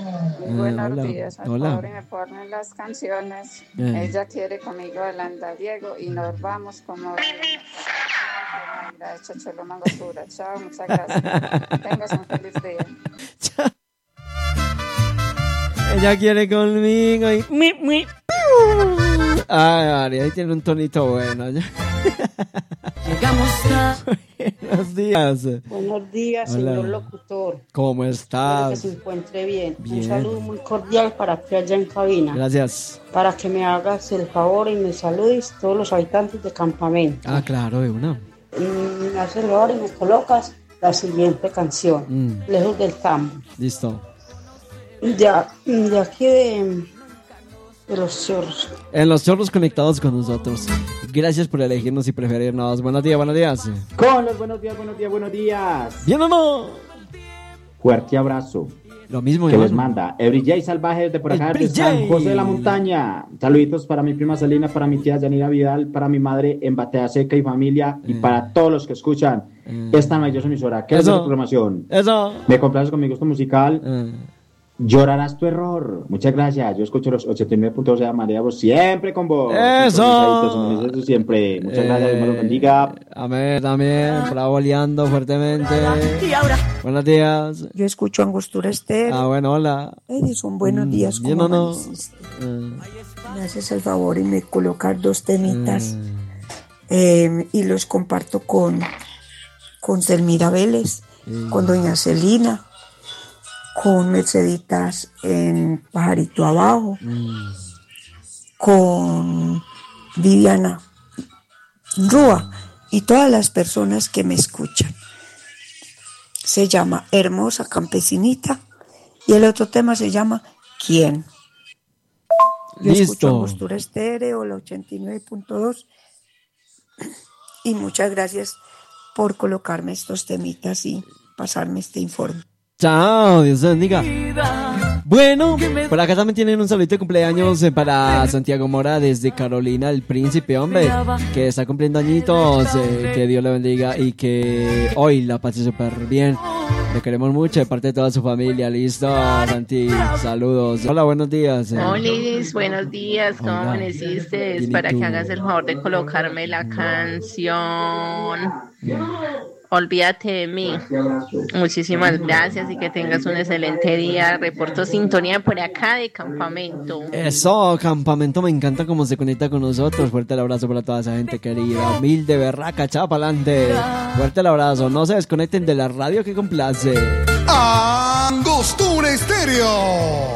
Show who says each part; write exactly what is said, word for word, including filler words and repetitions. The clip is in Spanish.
Speaker 1: Muy buenos
Speaker 2: hola,
Speaker 1: días, al
Speaker 2: hola.
Speaker 1: favor y me ponen las canciones.
Speaker 2: Eh.
Speaker 1: Ella quiere conmigo el andariego y nos vamos como de Chocholoma Angostura. Chao, muchas gracias. Tengas un feliz día.
Speaker 2: Ella quiere conmigo y... mi, mi, Ay, María, ahí tiene un tonito bueno.
Speaker 3: Llegamos a...
Speaker 2: Buenos días.
Speaker 4: Buenos días,
Speaker 2: Hola.
Speaker 4: señor locutor.
Speaker 2: ¿Cómo
Speaker 4: Espero que
Speaker 2: estás?
Speaker 4: se encuentre bien.
Speaker 2: Bien.
Speaker 4: Un saludo muy cordial para ti allá en cabina.
Speaker 2: Gracias.
Speaker 4: Para que me hagas el favor y me saludes todos los habitantes de campamento.
Speaker 2: Ah, claro, de una.
Speaker 4: Y me haces el favor y me colocas la siguiente canción.
Speaker 2: Mm.
Speaker 4: Lejos del tambo.
Speaker 2: Listo.
Speaker 4: Ya, de aquí de, de los chorros.
Speaker 2: En los chorros conectados con nosotros. Gracias por elegirnos y preferirnos. Buenos días, buenos días.
Speaker 5: Con los buenos días, buenos días, buenos días.
Speaker 2: ¿Bien o no?
Speaker 5: Fuerte abrazo.
Speaker 2: Lo mismo,
Speaker 5: Que
Speaker 2: igual.
Speaker 5: les manda Every J Salvaje desde por acá,
Speaker 2: El
Speaker 5: de San
Speaker 2: J.
Speaker 5: José de la Montaña. Saluditos para mi prima Celina, para mi tía Yanira Vidal, para mi madre en Batea Seca y familia, y
Speaker 2: Eh.
Speaker 5: para todos los que escuchan
Speaker 2: Eh.
Speaker 5: esta maravillosa emisora. ¿Qué es
Speaker 2: Eso.
Speaker 5: la programación?
Speaker 2: Eso.
Speaker 5: Me complaces con mi gusto musical.
Speaker 2: Eh.
Speaker 5: Llorarás tu error. Muchas gracias. Yo escucho los ochenta y nueve punto dos de María, vos siempre con vos.
Speaker 2: Eso.
Speaker 5: Con mis hijos siempre. Muchas gracias, Dios me los bendiga.
Speaker 2: Amén, también. Bravoleando fuertemente.
Speaker 3: Y ahora...
Speaker 2: Buenos días.
Speaker 6: Yo escucho Angostura Estéreo.
Speaker 2: Ah, bueno, hola.
Speaker 6: Edison, buenos
Speaker 2: Mm,
Speaker 6: días.
Speaker 2: ¿bien
Speaker 6: ¿Cómo
Speaker 2: o no?
Speaker 6: amaneciste?
Speaker 2: Eh,
Speaker 6: Me haces el favor y me colocas dos temitas
Speaker 2: eh,
Speaker 6: eh, y los comparto con, con Selmira Vélez,
Speaker 2: eh.
Speaker 6: con Doña Celina, con Merceditas en Pajarito Abajo,
Speaker 2: Mm.
Speaker 6: con Viviana Rúa y todas las personas que me escuchan. Se llama Hermosa Campesinita y el otro tema se llama ¿Quién? Yo
Speaker 2: Listo.
Speaker 6: escucho Angostura Estéreo, la ochenta y nueve punto dos y muchas gracias por colocarme estos temitas y pasarme este informe.
Speaker 2: Chao, Dios te bendiga. Bueno, por acá también tienen un saludito de cumpleaños eh, para Santiago Mora desde Carolina el Príncipe, hombre, que está cumpliendo añitos, eh, que Dios le bendiga y que hoy la pase súper bien. Le queremos mucho de parte de toda su familia. Listo, Santi, saludos. Hola, buenos días. eh.
Speaker 7: Olis, buenos días, ¿cómo
Speaker 2: Hola.
Speaker 7: amaneciste?
Speaker 2: Bien, ¿y
Speaker 7: Para
Speaker 2: tú?
Speaker 7: que hagas el favor de colocarme la canción Olvídate de mí. Muchísimas gracias y que tengas un excelente día. Reporto sintonía por acá de campamento.
Speaker 2: Eso, campamento, me encanta cómo se conecta con nosotros. Fuerte el abrazo para toda esa gente querida. Humilde, berraca, chao pa'lante. Fuerte el abrazo. No se desconecten de la radio que complace.
Speaker 8: Angostura Estéreo.